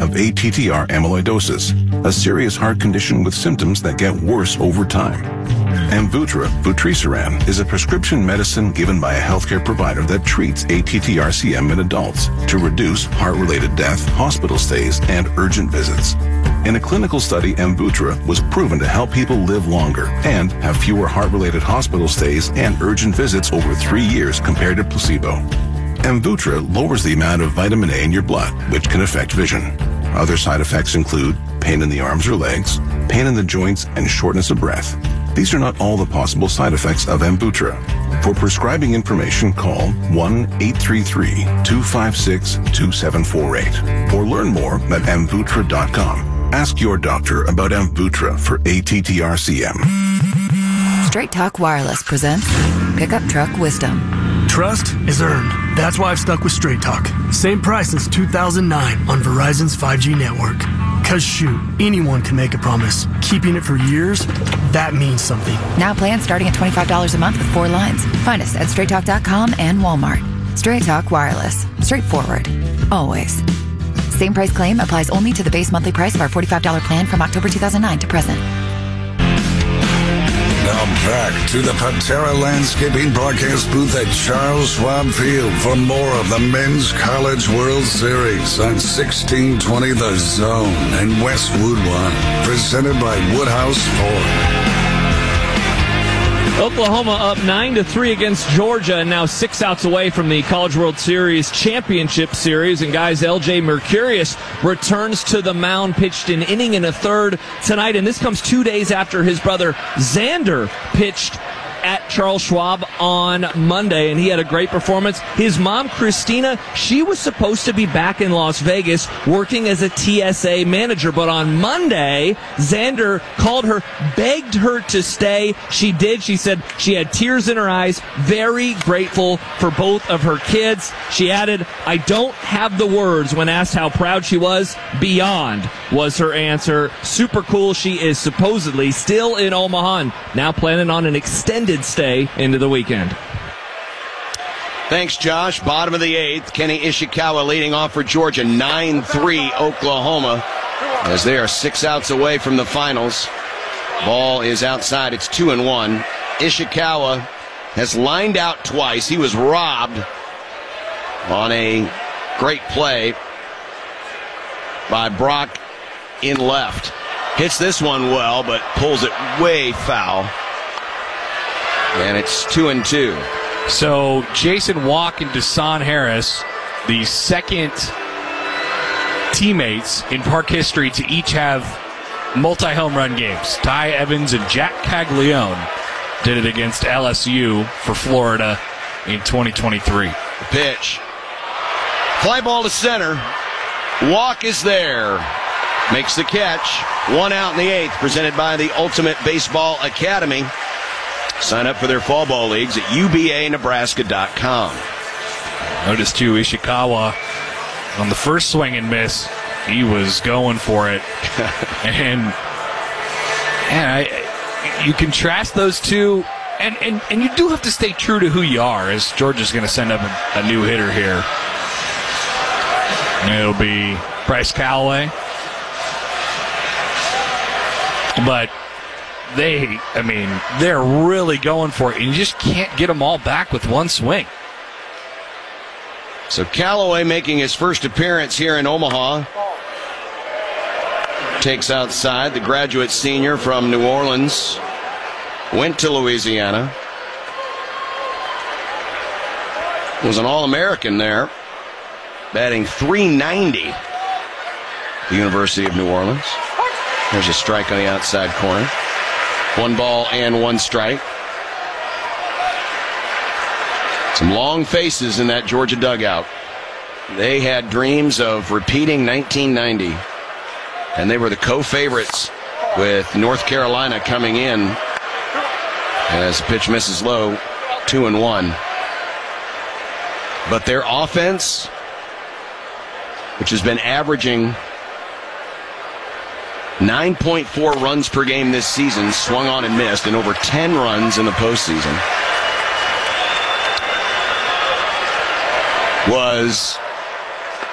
of ATTR amyloidosis, a serious heart condition with symptoms that get worse over time. Amvuttra, vutrisiran, is a prescription medicine given by a healthcare provider that treats ATTR-CM in adults to reduce heart-related death, hospital stays, and urgent visits. In a clinical study, Amvuttra was proven to help people live longer and have fewer heart-related hospital stays and urgent visits over 3 years compared to placebo. Amvuttra lowers the amount of vitamin A in your blood, which can affect vision. Other side effects include pain in the arms or legs, pain in the joints, and shortness of breath. These are not all the possible side effects of Amvuttra. For prescribing information, call 1-833-256-2748 or learn more at amvuttra.com. Ask your doctor about Amvuttra for ATTR-CM. Straight Talk Wireless presents Pickup Truck Wisdom. Trust is earned. That's why I've stuck with Straight Talk. Same price since 2009 on Verizon's 5G network. Cause shoot, anyone can make a promise. Keeping it for years, that means something. Now plans starting at $25 a month with 4 lines. Find us at straighttalk.com and Walmart. Straight Talk Wireless. Straightforward. Always. Same price claim applies only to the base monthly price of our $45 plan from October 2009 to present. Now back to the Patera Landscaping broadcast booth at Charles Schwab Field for more of the Men's College World Series on 1620 The Zone and Westwood One, presented by Woodhouse Ford. Oklahoma up 9-3 against Georgia, and now 6 outs away from the College World Series championship series. And guys, L.J. Mercurius returns to the mound, pitched an inning and a third tonight, and this comes 2 days after his brother Xander pitched at Charles Schwab on Monday, and he had a great performance. His mom, Christina, she was supposed to be back in Las Vegas working as a TSA manager, but on Monday, Xander called her, begged her to stay. She did. She said she had tears in her eyes, very grateful for both of her kids. She added, "I don't have the words," when asked how proud she was. Beyond was her answer. Super cool. She is supposedly still in Omaha and now planning on an extended stay into the weekend. Thanks, Josh. Bottom of the 8th, Kenny Ishikawa leading off for Georgia, 9-3 Oklahoma, as they are 6 outs away from the finals. Ball is outside. It's 2-1. Ishikawa has lined out twice. He was robbed on a great play by Brock in left. Hits this one well, but pulls it way foul. And it's 2-2. So Jason Walk and Desan Harris, the second teammates in Park history to each have multi-home run games. Ty Evans and Jack Caglione did it against LSU for Florida in 2023. The pitch. Fly ball to center. Walk is there. Makes the catch. 1 out in the 8th, presented by the Ultimate Baseball Academy. Sign up for their fall ball leagues at ubananebraska.com. Notice, too, Ishikawa on the first swing and miss, he was going for it. and you contrast those two, and you do have to stay true to who you are, as Georgia's going to send up a new hitter here. And it'll be Bryce Callaway. But they're really going for it, and you just can't get them all back with one swing. So Callaway making his first appearance here in Omaha. Takes outside. The graduate senior from New Orleans went to Louisiana. Was an All-American there, batting .390. The University of New Orleans. There's a strike on the outside corner. 1 ball and 1 strike. Some long faces in that Georgia dugout. They had dreams of repeating 1990, and they were the co-favorites with North Carolina coming in. As the pitch misses low, 2-1. But their offense, which has been averaging 9.4 runs per game this season, swung on and missed, and over 10 runs in the postseason, was